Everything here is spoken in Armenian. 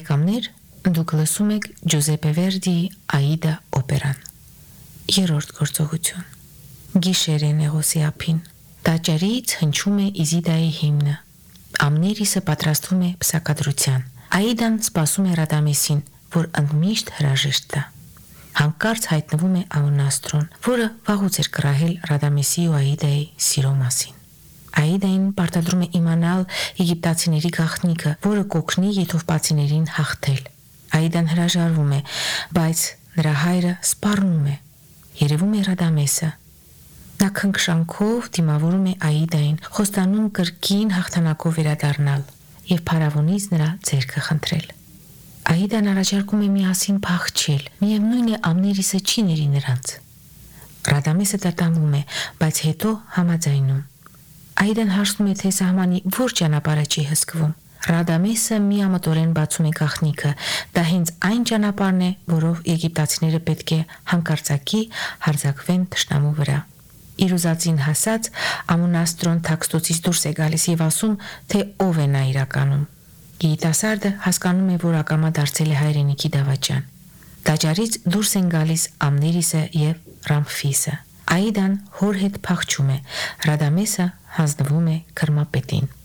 Բարեկամներ, դուք լսում եք Ջոզեպե Վերդիի Աիդա օպերան։ Երրորդ գործողություն։ Գիշեր է Նեղոսիափին։ Տաճարից հնչում է Իզիդայի հիմնը։ Ամներիսը պատրաստվում է պսակադրության։ Աիդան սպասում է Ռադամեսին, որ ընդմիշտ հրաժեշտ տա։ Հանկարծ հայտնվում է Ամոնաստրոն, որը վաղուց էր կռահել Ռադամեսի ու Աիդայի սիրո մասին։ Աիդային պարտադրում է իմանալ եգիպտացիների գաղտնիքը, որը կօգնի եթովպացիներին հաղթել։ Աիդան հրաժարվում է, բայց նրա հայրը սպառնում է։ Երևում է Ռադամեսը։ Նա քնքշանքով դիմավորում է Աիդային, խոստանում կրկին հաղթանակով վերադառնալ եւ փարավոնից նրա ձեռքը խնդրել։ Աիդան առաջարկում է միասին փախչել, միևնույն է Ամներիսը չի ների նրանց։ Ռադամեսը տատանվում է, բայց հետո համաձայնում։ Աիդան հարցնում է, թե սահմանի որ ճանապարհը չի հսկվում։ Ռադամեսը միամտորեն բացում է գաղտնիքը, դա հենց այն ճանապարհն է, որով եգիպտացիները պետք է հանկարծակի հարձակվեն թշնամու վրա։ Իր ուզածին հասած Ամոնաստրոն թաքստոցից դուրս է գալիս եւ ասում, թե ով է նա իրականում։ Գիտասարդը հասկանում է, որ ակամա դարձել է հայրենիքի դավաճան։ Տաճարից դուրս են գալիս Ամներիսը եւ Ռամֆիսը։ Աիդան հոր հետ փախչում է, Ռադամեսը հանձնվում է քրմապետին։